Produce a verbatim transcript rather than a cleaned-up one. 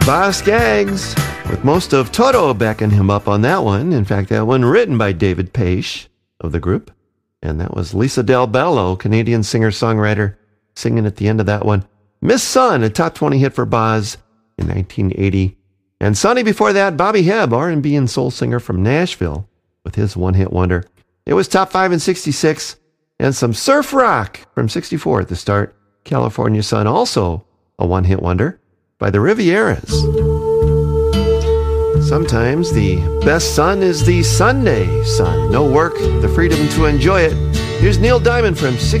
Boz Scaggs, with most of Toto backing him up on that one. In fact, that one written by David Paich of the group. And that was Lisa Del Bello, Canadian singer-songwriter, singing at the end of that one. Miss Sun, a top twenty hit for Boz in nineteen eighty. And Sonny before that, Bobby Hebb, R and B and soul singer from Nashville, with his one-hit wonder. It was top five in sixty-six. And some surf rock from sixty-four at the start. California Sun, also a one-hit wonder by the Rivieras. Sometimes the best sun is the Sunday sun. No work, the freedom to enjoy it. Here's Neil Diamond from sixty.